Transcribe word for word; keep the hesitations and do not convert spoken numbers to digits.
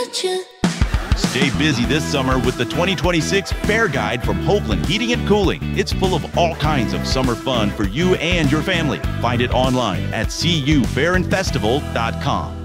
gotcha. Stay busy this summer with the twenty twenty-six Fair Guide from Hoagland Heating and Cooling. It's full of all kinds of summer fun for you and your family. Find it online at c u fair and festival dot com.